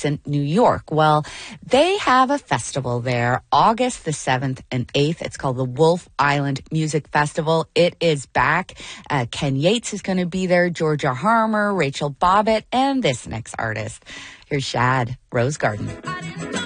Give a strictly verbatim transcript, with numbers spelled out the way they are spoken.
Hudson, New York. Well, they have a festival there, August the seventh and eighth. It's called the Wolf Island Music Festival. It is back. Uh, Ken Yates is going to be there, Georgia Harmer, Rachel Bobbitt, and this next artist. Here's Shad, Rose Garden.